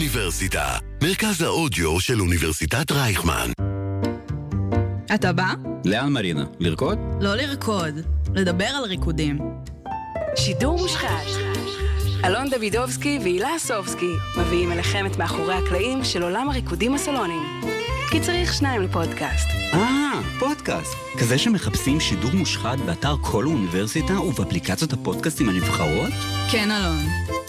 האוניברסיטה, מרכז האודיו של אוניברסיטת רייכמן. אתה בא? לאן מרינה? לרקוד? לא לרקוד, לדבר על ריקודים. שידור מושחת. אלון דוידובסקי והילה סובסקי מביאים אליכם את מאחורי הקלעים של עולם הריקודים הסלוניים. כי צריך שניים לפודקאסט. פודקאסט. כזה שמחפשים שידור מושחת באתר כל האוניברסיטה ובאפליקציות הפודקאסטים הנבחרות? כן, אלון.